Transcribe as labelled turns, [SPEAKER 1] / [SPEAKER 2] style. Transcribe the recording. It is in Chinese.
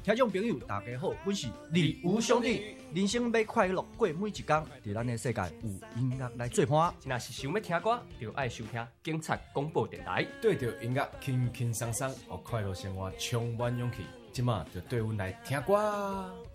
[SPEAKER 1] 听众朋友，大家好，阮是李吴兄弟。人生要快乐过每一天，在咱的世界有音乐来做伴。
[SPEAKER 2] 若是想要听歌，就爱收听警察广播电台。
[SPEAKER 3] 对着音乐轻轻松松，互快乐生活充满勇气。即马就对阮来听歌。